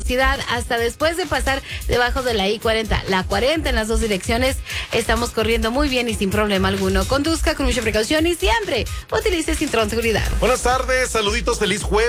velocidad hasta después de pasar debajo de la I-40. La 40 en las dos direcciones estamos corriendo muy bien y sin problema alguno. Conduzca con mucha precaución y siempre utilice cinturón de seguridad. Buenas tardes, saluditos, feliz jueves.